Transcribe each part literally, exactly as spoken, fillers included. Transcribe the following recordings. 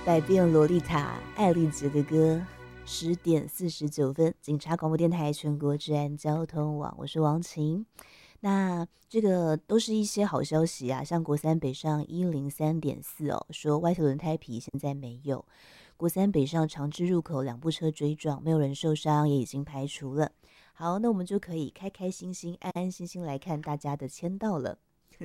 百变萝莉塔艾丽姐的歌，十点四十九分，警察广播电台全国治安交通网，我是王晴。那这个都是一些好消息啊，像国三北上一零三点四哦，说歪头轮胎皮现在没有。国三北上长治入口两部车追撞，没有人受伤，也已经排除了。好，那我们就可以开开心心、安安心心来看大家的签到了。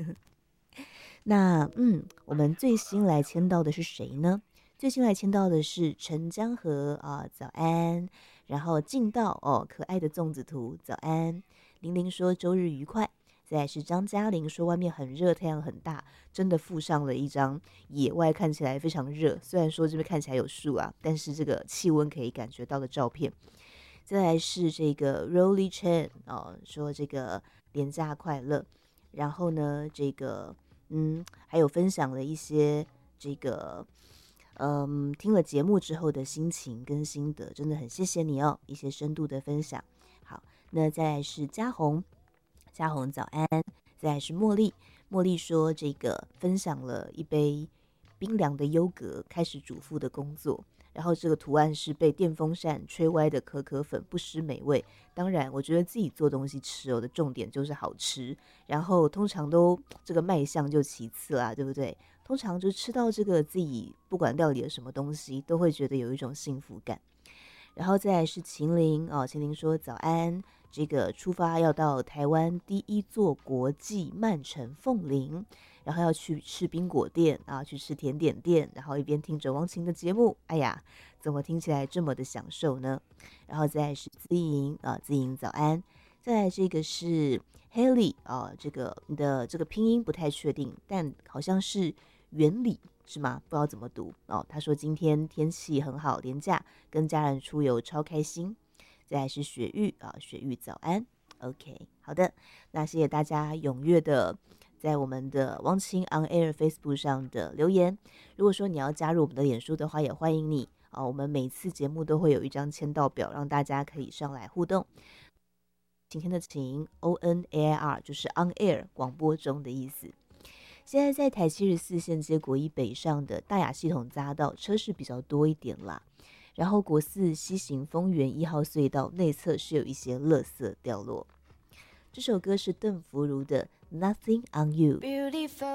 那嗯，我们最新来签到的是谁呢？最新来签到的是陈江河啊，早安。然后进到哦，可爱的粽子图，早安。玲玲说周日愉快。再来是张嘉玲说外面很热，太阳很大，真的附上了一张野外看起来非常热，虽然说这边看起来有树啊，但是这个气温可以感觉到的照片。再来是这个 Rolly Chen 哦，说这个连假快乐。然后呢，这个嗯，还有分享了一些这个嗯，听了节目之后的心情跟心得，真的很谢谢你哦，一些深度的分享。好，那再来是嘉红。嘉红早安。再来是茉莉，茉莉说这个分享了一杯冰凉的优格，开始主妇的工作。然后这个图案是被电风扇吹歪的可可粉，不失美味。当然我觉得自己做东西吃哦的重点就是好吃，然后通常都这个卖相就其次啦，对不对？通常就吃到这个自己不管料理了什么东西，都会觉得有一种幸福感。然后再来是秦玲哦，秦玲说早安，这个出发要到台湾第一座国际慢城凤林，然后要去吃冰果店啊，去吃甜点店，然后一边听着王晴的节目，哎呀，怎么听起来这么的享受呢？然后再来是资莹啊，资莹早安。再来这个是 Haley 啊，这个你的这个拼音不太确定，但好像是原理是吗？不知道怎么读哦。他说今天天气很好，连假跟家人出游超开心。再来是雪玉啊，雪玉早安。OK， 好的，那谢谢大家踊跃的在我们的汪清 On Air Facebook 上的留言。如果说你要加入我们的脸书的话，也欢迎你啊。我们每次节目都会有一张签到表，让大家可以上来互动。今天的请 O N A I R 就是 On Air 广播中的意思。现在在台七十四线接国一北上的大雅系统匝道车是比较多一点啦，然后国四西行丰原一号隧道内侧是有一些垃圾掉落。这首歌是邓福如的 Nothing on You。